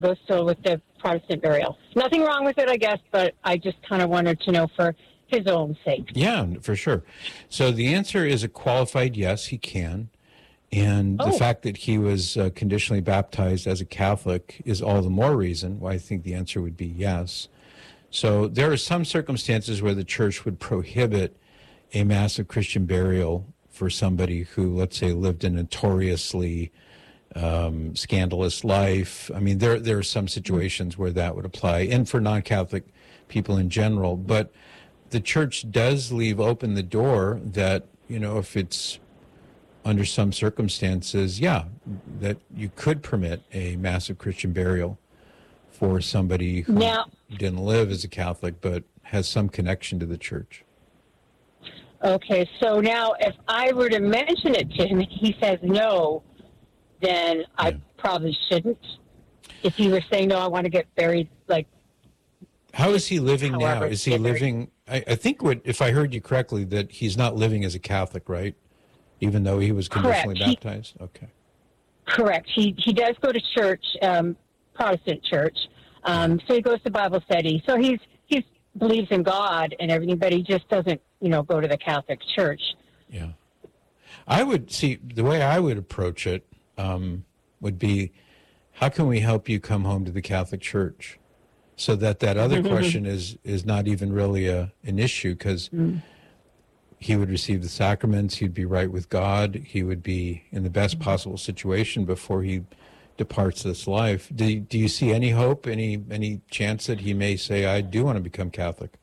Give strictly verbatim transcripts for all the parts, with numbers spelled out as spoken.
goes still with the Protestant burial. Nothing wrong with it, I guess, but I just kind of wanted to know for his own sake. Yeah, for sure. So the answer is a qualified yes, he can. And oh. the fact that he was uh, conditionally baptized as a Catholic is all the more reason why I think the answer would be yes. So there are some circumstances where the church would prohibit a massive Christian burial for somebody who, let's say, lived a notoriously um, scandalous life. I mean, there there are some situations where that would apply, and for non-Catholic people in general. But the church does leave open the door that, you know, if it's under some circumstances, yeah, that you could permit a massive Christian burial for somebody who now, didn't live as a Catholic but has some connection to the church. Okay, so now if I were to mention it to him and he says no, then yeah. I probably shouldn't. If he were saying, no, I want to get buried, like... How is he living now? Is he living... I, I think, what, if I heard you correctly, that he's not living as a Catholic, right? Even though he was conditionally Correct. baptized? He, okay. Correct. He he does go to church, um, Protestant church. Um, so he goes to Bible study. So he's he's believes in God and everything, but he just doesn't, you know, go to the Catholic Church. Yeah. I would see, the way I would approach it um, would be, how can we help you come home to the Catholic Church? So that that other question is is not even really a an issue, because mm. he would receive the sacraments, he'd be right with God, he would be in the best possible situation before he departs this life. Do, do you see any hope, any any chance that he may say, I do want to become Catholic?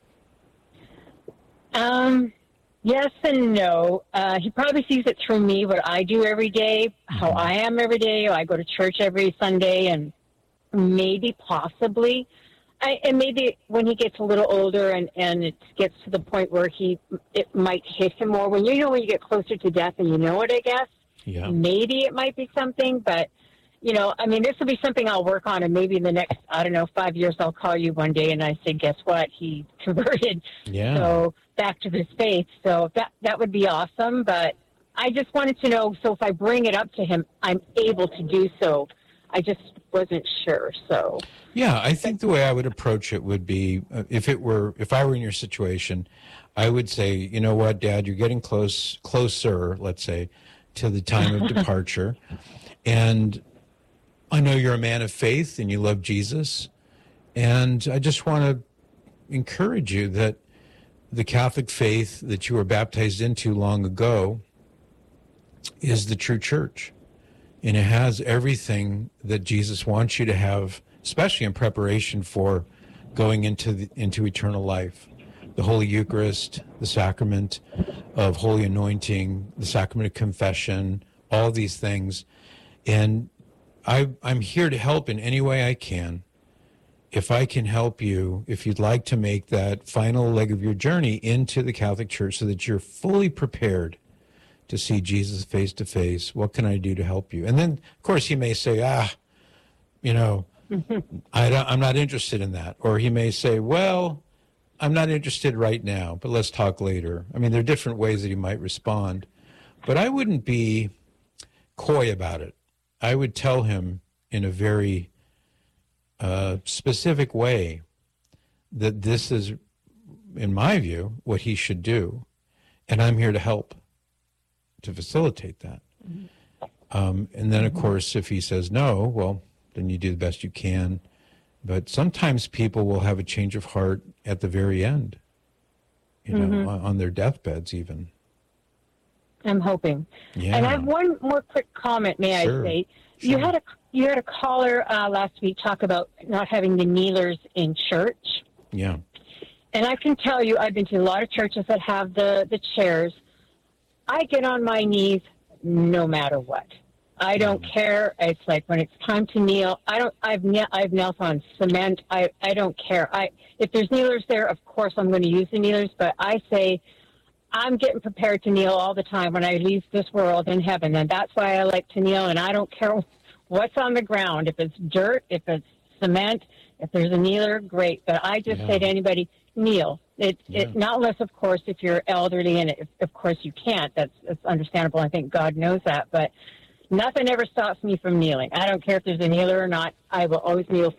Um, yes and no. Uh, he probably sees it through me, what I do every day, mm-hmm. how I am every day. I go to church every Sunday, and maybe, possibly, I, and maybe when he gets a little older and, and it gets to the point where he it might hit him more. When you know when you get closer to death and you know it, I guess, yeah. maybe it might be something, but you know, I mean, this will be something I'll work on, and maybe in the next, I don't know, five years, I'll call you one day and I say, guess what? He converted. Yeah. So back to his faith. So that that would be awesome. But I just wanted to know, so if I bring it up to him, I'm able to do so. I just wasn't sure. So yeah, I think the way I would approach it would be, uh, if it were, if I were in your situation, I would say, you know what, Dad, you're getting close, closer, let's say, to the time of departure, and I know you're a man of faith and you love Jesus, and I just want to encourage you that the Catholic faith that you were baptized into long ago is the true church, and it has everything that Jesus wants you to have, especially in preparation for going into the, into eternal life. The Holy Eucharist, the sacrament of Holy Anointing, the sacrament of confession, all these things. And I, I'm here to help in any way I can. If I can help you, if you'd like to make that final leg of your journey into the Catholic Church so that you're fully prepared to see Jesus face to face, what can I do to help you? And then, of course, he may say, ah, you know, I don't, I'm not interested in that. Or he may say, well, I'm not interested right now, but let's talk later. I mean, there are different ways that he might respond. But I wouldn't be coy about it. I would tell him in a very uh, specific way that this is, in my view, what he should do, and I'm here to help to facilitate that. Mm-hmm. Um, and then, of course, if he says no, well, then you do the best you can. But sometimes people will have a change of heart at the very end, you know, mm-hmm. on, on their deathbeds even. I'm hoping. Yeah. And I have one more quick comment, may sure. I say? Sure. You had a you had a caller uh, last week talk about not having the kneelers in church. Yeah. And I can tell you, I've been to a lot of churches that have the, the chairs. I get on my knees no matter what. I don't mm. care. It's like when it's time to kneel, I don't. I've kne- I've knelt on cement. I, I don't care. I if there's kneelers there, of course I'm going to use the kneelers. But I say, I'm getting prepared to kneel all the time when I leave this world in heaven, and that's why I like to kneel. And I don't care what's on the ground. If it's dirt, if it's cement, if there's a kneeler, great. But I just yeah. say to anybody, kneel. It, yeah. it not unless, of course, if you're elderly, and if, of course you can't. That's, that's understandable. I think God knows that. But Nothing ever stops me from kneeling. I don't care if there's a kneeler or not. I will always kneel